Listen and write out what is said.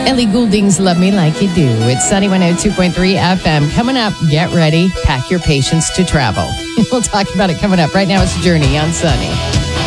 Ellie Goulding's Love Me Like You Do. It's Sunny 102.3 FM. Coming up, get ready, pack your patience to travel. We'll talk about it coming up. Right now, it's Journey on Sunny.